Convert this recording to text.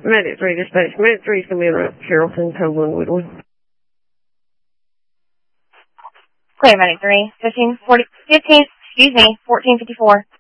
Medic 3 dispatch. Medic 3 is going to be around Carrollton, Cumberland, Woodland. Clear, Medic 3. 1454.